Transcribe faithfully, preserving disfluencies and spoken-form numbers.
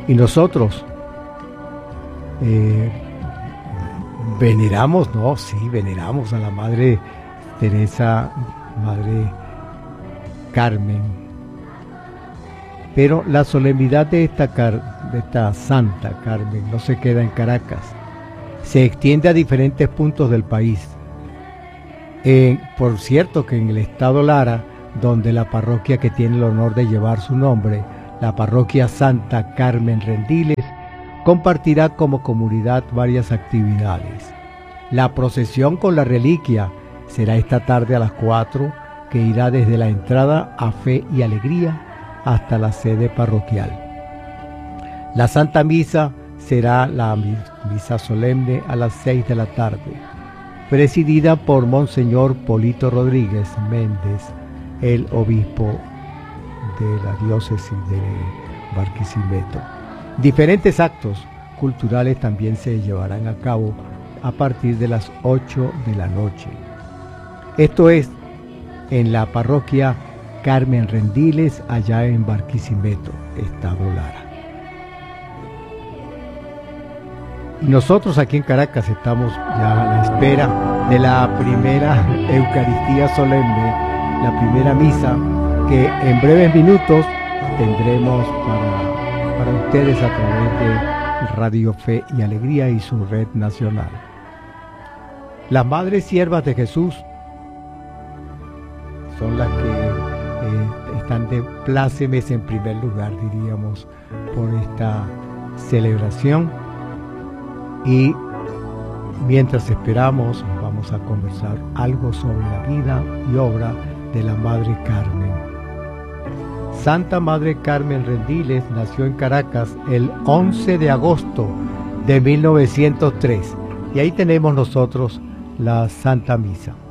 Y nosotros eh, veneramos, no, sí, veneramos a la Madre Teresa, Madre Carmen. Pero la solemnidad de esta, de esta Santa Carmen no se queda en Caracas, se extiende a diferentes puntos del país. Eh, por cierto que en el estado Lara, donde la parroquia que tiene el honor de llevar su nombre, la parroquia Santa Carmen Rendiles, compartirá como comunidad varias actividades. La procesión con la reliquia será esta tarde a las cuatro, que irá desde la entrada a Fe y Alegría hasta la sede parroquial. La Santa Misa será la misa solemne a las seis de la tarde, presidida por Monseñor Polito Rodríguez Méndez, el obispo de la diócesis de Barquisimeto. Diferentes actos culturales también se llevarán a cabo a partir de las ocho de la noche. Esto es en la parroquia Carmen Rendiles, allá en Barquisimeto, estado Lara. Y nosotros aquí en Caracas estamos ya a la espera de la primera Eucaristía solemne, la primera misa, que en breves minutos tendremos para, para ustedes a través de Radio Fe y Alegría y su red nacional. Las Madres Siervas de Jesús son las que eh, están de plácemes en primer lugar, diríamos, por esta celebración. Y mientras esperamos, vamos a conversar algo sobre la vida y obra de la Madre Carmen. Santa Madre Carmen Rendiles nació en Caracas el once de agosto de mil novecientos tres, y ahí tenemos nosotros la Santa Misa.